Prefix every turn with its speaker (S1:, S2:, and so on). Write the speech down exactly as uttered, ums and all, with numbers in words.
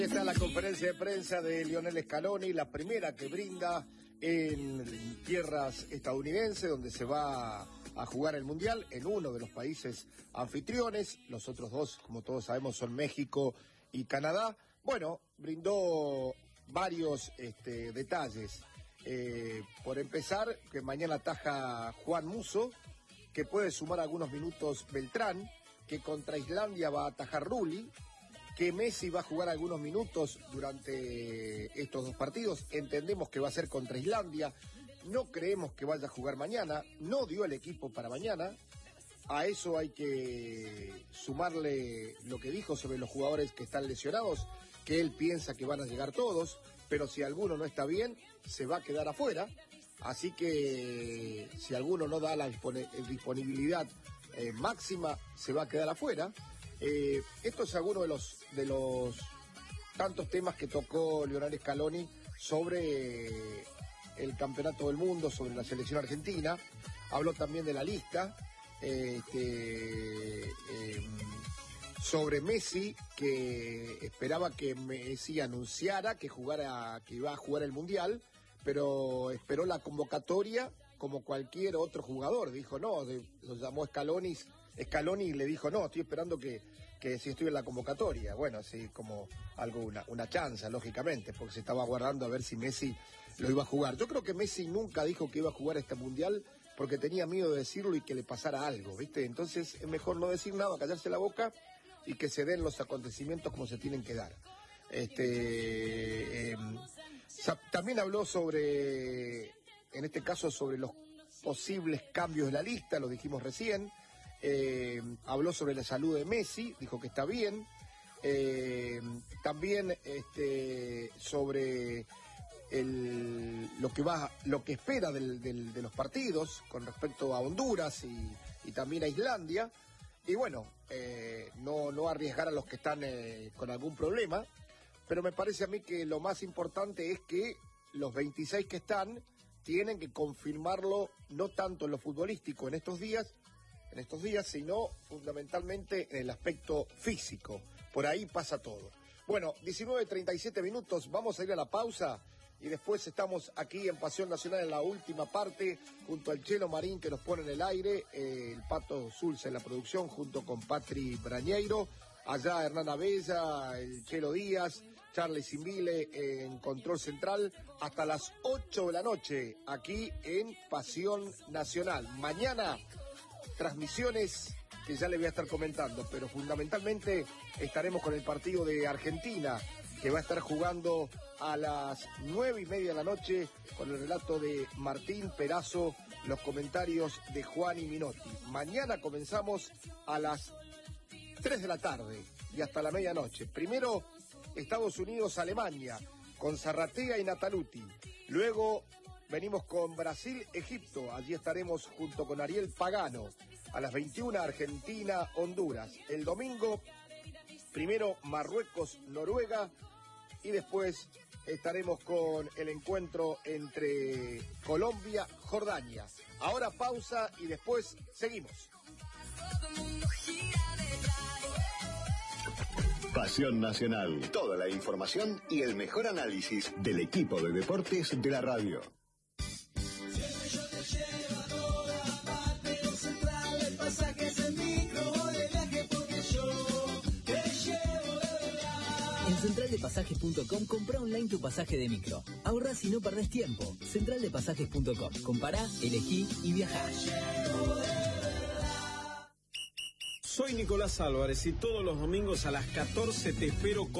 S1: Está la conferencia de prensa de Lionel Scaloni, la primera que brinda en tierras estadounidenses, donde se va a jugar el Mundial, en uno de los países anfitriones. Los otros dos, como todos sabemos, son México y Canadá. Bueno, brindó varios este, detalles. Eh, por empezar, que mañana ataja Juan Musso, que puede sumar algunos minutos Beltrán, que contra Islandia va a atajar Rulli, que Messi va a jugar algunos minutos durante estos dos partidos. Entendemos que va a ser contra Islandia. No creemos que vaya a jugar mañana. No dio el equipo para mañana. A eso hay que sumarle lo que dijo sobre los jugadores que están lesionados, que él piensa que van a llegar todos, pero si alguno no está bien, se va a quedar afuera. Así que si alguno no da la disponibilidad eh, máxima, se va a quedar afuera. Eh, esto es alguno de los de los tantos temas que tocó Lionel Scaloni sobre el campeonato del mundo, sobre la selección argentina. Habló también de la lista, eh, que, eh, sobre Messi, que esperaba que Messi anunciara que jugara, que iba a jugar el Mundial, pero esperó la convocatoria como cualquier otro jugador. Dijo no, de, lo llamó Scaloni. Scaloni le dijo, no, estoy esperando que, que si estoy en la convocatoria. Bueno, así como algo, una, una chanza, lógicamente, porque se estaba guardando a ver si Messi lo iba a jugar. Yo creo que Messi nunca dijo que iba a jugar este Mundial porque tenía miedo de decirlo y que le pasara algo, ¿viste? Entonces es mejor no decir nada, callarse la boca y que se den los acontecimientos como se tienen que dar. Este, eh, también habló sobre, en este caso, sobre los posibles cambios de la lista, lo dijimos recién. Eh, habló sobre la salud de Messi, dijo que está bien. Eh, también este, sobre el, lo que va, lo que espera del, del, de los partidos con respecto a Honduras y, y también a Islandia. Y bueno, eh, no, no arriesgar a los que están eh, con algún problema. Pero me parece a mí que lo más importante es que los veintiséis que están tienen que confirmarlo, no tanto en lo futbolístico en estos días, en estos días, sino fundamentalmente en el aspecto físico. Por ahí pasa todo. Bueno, diecinueve treinta y siete minutos, vamos a ir a la pausa y después estamos aquí en Pasión Nacional en la última parte, junto al Chelo Marín que nos pone en el aire, eh, el Pato Zulce en la producción, junto con Patri Brañeiro, allá Hernán Abella, el Chelo Díaz, Charles Simbile en Control Central, hasta las ocho de la noche, aquí en Pasión Nacional. Mañana, transmisiones que ya le voy a estar comentando, pero fundamentalmente estaremos con el partido de Argentina, que va a estar jugando a las nueve y media de la noche, con el relato de Martín Perazo, los comentarios de Juan y Minotti. Mañana comenzamos a las tres de la tarde y hasta la medianoche. Primero, Estados Unidos, Alemania, con Zarratea y Nataluti. Luego venimos con Brasil, Egipto. Allí estaremos junto con Ariel Pagano. A las veintiuna, Argentina, Honduras. El domingo, primero Marruecos, Noruega. Y después estaremos con el encuentro entre Colombia, Jordania. Ahora pausa y después seguimos.
S2: Pasión Nacional. Toda la información y el mejor análisis del equipo de deportes de la radio.
S3: En central de pasajes punto com comprá online tu pasaje de micro. Ahorrás y no perdés tiempo. central de pasajes punto com. Compará, elegí y viajá.
S4: Soy Nicolás Álvarez y todos los domingos a las catorce te espero con